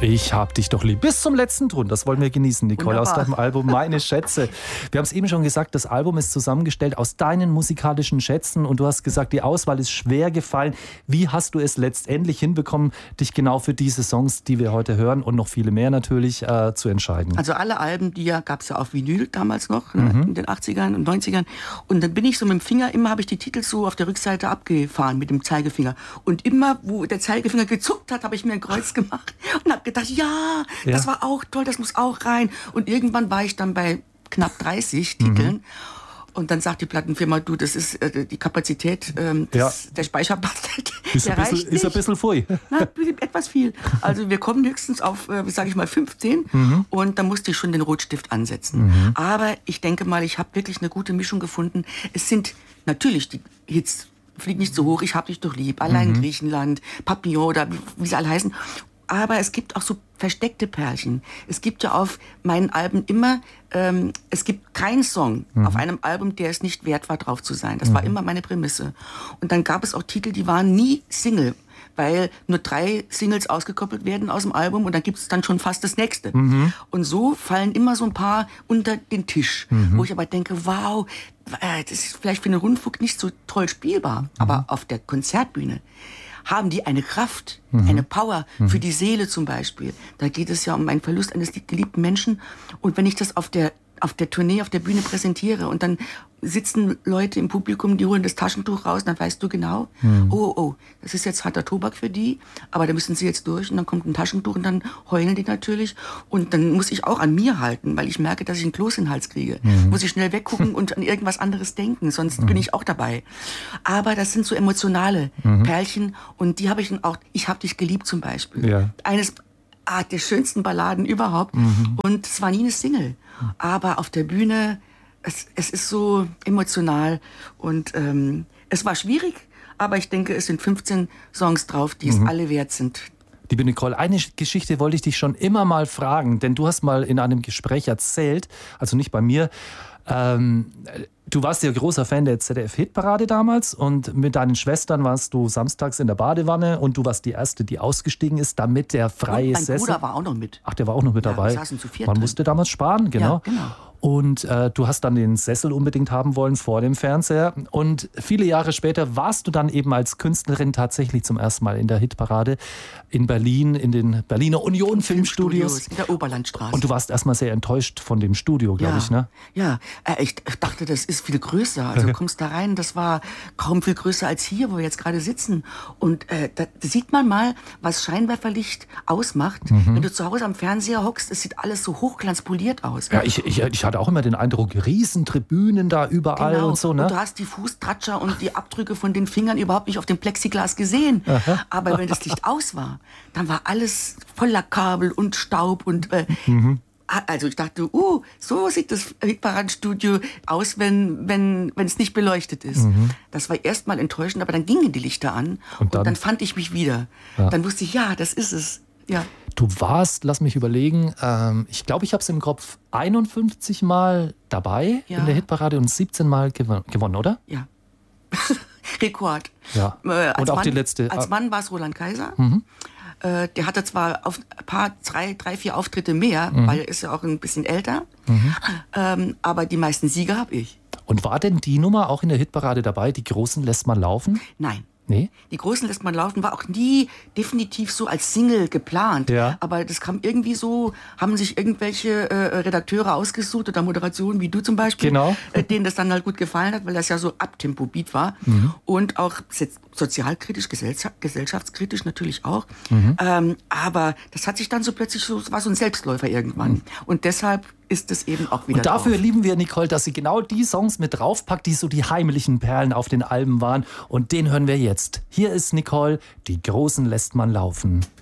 Ich hab dich doch lieb. Bis zum letzten Ton. Das wollen wir genießen, Nicole, Wunderbar. aus deinem Album Meine Schätze. Wir haben es eben schon gesagt, das Album ist zusammengestellt aus deinen musikalischen Schätzen und du hast gesagt, die Auswahl ist schwer gefallen. Wie hast du es letztendlich hinbekommen, dich genau für diese Songs, die wir heute hören und noch viele mehr natürlich, zu entscheiden? Also alle Alben, die gab es ja auf Vinyl damals noch, in den 80ern und 90ern. Und dann bin ich so mit dem Finger, immer habe ich die Titel so auf der Rückseite abgefahren mit dem Zeigefinger. Und immer, wo der Zeigefinger gezuckt hat, habe ich mir ein Kreuz gemacht und habe gedacht, ja, das war auch toll, das muss auch rein. Und irgendwann war ich dann bei knapp 30 Titeln. Und dann sagt die Plattenfirma, du, das ist die Kapazität, der Speicherplatz, der reicht nicht. Ist ein bisschen voll. Na, etwas viel. Also wir kommen höchstens auf, sage ich mal, 15 und da musste ich schon den Rotstift ansetzen. Aber ich denke mal, ich habe wirklich eine gute Mischung gefunden. Es sind natürlich die Hits, Flieg nicht so hoch, ich hab dich doch lieb, Allein Griechenland, Papillon oder wie sie alle heißen. Aber es gibt auch so versteckte Perlchen. Es gibt ja auf meinen Alben immer, es gibt keinen Song auf einem Album, der es nicht wert war, drauf zu sein. Das war immer meine Prämisse. Und dann gab es auch Titel, die waren nie Single, weil nur 3 Singles ausgekoppelt werden aus dem Album und dann gibt es dann schon fast das nächste. Und so fallen immer so ein paar unter den Tisch, wo ich aber denke, wow, das ist vielleicht für einen Rundfunk nicht so toll spielbar, aber auf der Konzertbühne haben die eine Kraft, eine Power für die Seele zum Beispiel. Da geht es ja um einen Verlust eines geliebten Menschen. Und wenn ich das auf der Tournee, auf der Bühne präsentiere und dann sitzen Leute im Publikum, die holen das Taschentuch raus, dann weißt du genau, oh, das ist jetzt harter Tobak für die, aber da müssen sie jetzt durch und dann kommt ein Taschentuch und dann heulen die natürlich und dann muss ich auch an mir halten, weil ich merke, dass ich einen Kloß in den Hals kriege. Muss ich schnell weggucken und an irgendwas anderes denken, sonst bin ich auch dabei. Aber das sind so emotionale Perlchen und die habe ich dann auch, ich hab dich geliebt zum Beispiel. Ja. Eines der schönsten Balladen überhaupt und es war nie eine Single, aber auf der Bühne es ist so emotional und es war schwierig, aber ich denke, es sind 15 Songs drauf, die es alle wert sind. Liebe Nicole, eine Geschichte wollte ich dich schon immer mal fragen, denn du hast mal in einem Gespräch erzählt, also nicht bei mir, du warst ja großer Fan der ZDF-Hitparade damals und mit deinen Schwestern warst du samstags in der Badewanne und du warst die Erste, die ausgestiegen ist, damit der freie Sessel... Mein Bruder war auch noch mit. Ach, der war auch noch mit dabei. Wir saßen zu viert Man drin. musste damals sparen, genau. Ja, genau. Und du hast dann den Sessel unbedingt haben wollen vor dem Fernseher. Und viele Jahre später warst du dann eben als Künstlerin tatsächlich zum ersten Mal in der Hitparade in Berlin, in den Berliner Union Filmstudios. In der Oberlandstraße. Und du warst erstmal sehr enttäuscht von dem Studio, glaube ich, ne? Ja, ich dachte, das ist viel größer. Also du kommst da rein, das war kaum viel größer als hier, wo wir jetzt gerade sitzen. Und da sieht man mal, was Scheinwerferlicht ausmacht. Wenn du zu Hause am Fernseher hockst, es sieht alles so hochglanzpoliert aus. Ja, ich hatte auch immer den Eindruck, Riesentribünen da überall und so, ne? Und du hast die Fußtratscher und die Abdrücke von den Fingern überhaupt nicht auf dem Plexiglas gesehen. Aber wenn das Licht aus war, dann war alles voller Kabel und Staub und also ich dachte, so sieht das Hitparadenstudio aus, wenn es nicht beleuchtet ist. Das war erstmal enttäuschend, aber dann gingen die Lichter an und dann fand ich mich wieder. Ja. Dann wusste ich, ja, das ist es. Ja. Du warst, lass mich überlegen, ich glaube, ich habe es im Kopf 51 Mal dabei in der Hitparade und 17 Mal gewonnen, oder? Ja. Rekord. Ja. Und auch die letzte. Als Mann war es Roland Kaiser. Der hatte zwar auf ein paar, 3, 4 Auftritte mehr, weil er ist ja auch ein bisschen älter, aber die meisten Sieger habe ich. Und war denn die Nummer auch in der Hitparade dabei, die Großen lässt man laufen? Nein. Nee? Die Großen lässt man laufen, war auch nie definitiv so als Single geplant. Ja. Aber das kam irgendwie so, haben sich irgendwelche Redakteure ausgesucht oder Moderationen wie du zum Beispiel, denen das dann halt gut gefallen hat, weil das ja so Abtempo-Beat war. Und auch sozialkritisch, gesellschaftskritisch natürlich auch. Aber das hat sich dann so plötzlich so, war so ein Selbstläufer irgendwann. Und deshalb ist es eben auch wieder Und dafür drauf. lieben wir Nicole, dass sie genau die Songs mit draufpackt, die so die heimlichen Perlen auf den Alben waren. Und den hören wir jetzt. Hier ist Nicole, die Großen lässt man laufen.